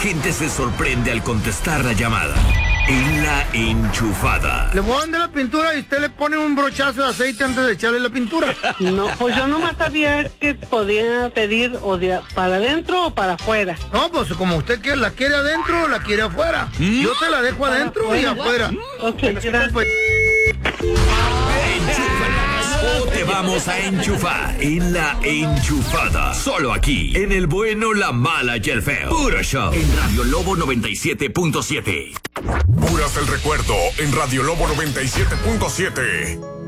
gente se sorprende al contestar la llamada. En La Enchufada. Le voy a vender la pintura y usted le pone un brochazo de aceite antes de echarle la pintura. No, pues yo nomás sabía que podía pedir para adentro o para afuera. No, pues como usted quiere, la quiere adentro o la quiere afuera. Yo se la dejo adentro y afuera. Ok, gracias. Enchúfalas o te vamos a enchufar en La Enchufada. Solo aquí, en el bueno, la mala y el feo. Puro show. En Radio Lobo 97.7. Puras del recuerdo en Radio Lobo 97.7.